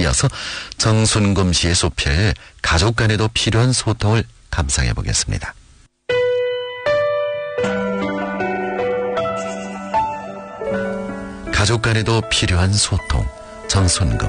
이어서 정순금 씨의 소필 가족 간에도 필요한 소통을 감상해 보겠습니다. 가족 간에도 필요한 소통, 정순금.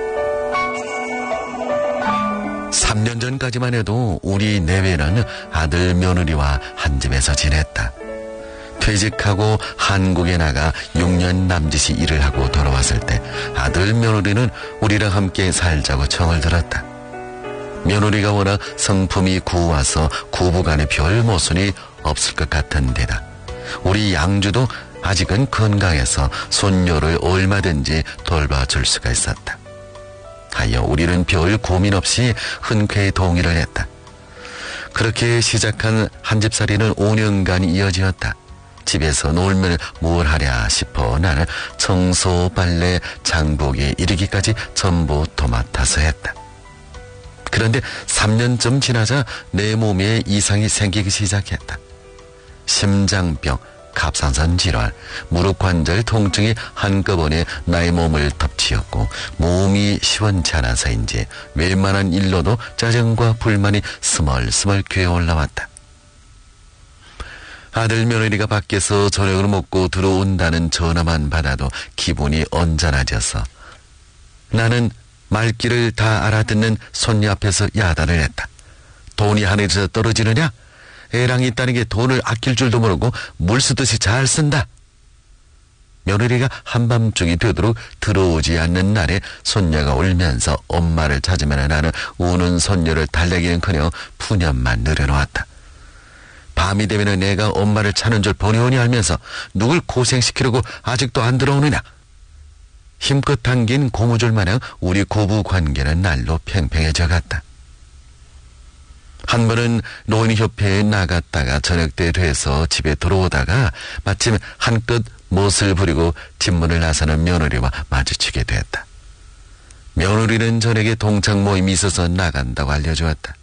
3년 전까지만 해도 우리 내외는 아들 며느리와 한 집에서 지냈다. 퇴직하고 한국에 나가 6년 남짓이 일을 하고 돌아왔을 때 아들 며느리는 우리랑 함께 살자고 청을 들었다. 며느리가 워낙 성품이 구와서 부부간에 별 모순이 없을 것 같은 데다 우리 양주도 아직은 건강해서 손녀를 얼마든지 돌봐줄 수가 있었다. 하여 우리는 별 고민 없이 흔쾌히 동의를 했다. 그렇게 시작한 한집살이는 5년간 이어지었다. 집에서 놀면 뭘 하랴 싶어 나는 청소, 빨래, 장보기 이르기까지 전부 도맡아서 했다. 그런데 3년쯤 지나자 내 몸에 이상이 생기기 시작했다. 심장병, 갑상선 질환, 무릎 관절 통증이 한꺼번에 나의 몸을 덮치었고 몸이 시원치 않아서인지 웬만한 일로도 짜증과 불만이 스멀스멀 귀에 올라왔다. 아들 며느리가 밖에서 저녁을 먹고 들어온다는 전화만 받아도 기분이 언짢아져서 나는 말귀를 다 알아듣는 손녀 앞에서 야단을 했다. 돈이 하늘에서 떨어지느냐? 애랑이 있다는 게 돈을 아낄 줄도 모르고 물 쓰듯이 잘 쓴다. 며느리가 한밤중이 되도록 들어오지 않는 날에 손녀가 울면서 엄마를 찾으면 나는 우는 손녀를 달래기는커녕 푸념만 늘여놓았다. 밤이 되면 내가 엄마를 찾는 줄 보니오니 알면서 누굴 고생시키려고 아직도 안 들어오느냐. 힘껏 당긴 고무줄 마냥 우리 고부 관계는 날로 팽팽해져 갔다. 한 번은 노인협회에 나갔다가 저녁때 돼서 집에 들어오다가 마침 한껏 못을 부리고 집문을 나서는 며느리와 마주치게 됐다. 며느리는 저녁에 동창 모임이 있어서 나간다고 알려주었다.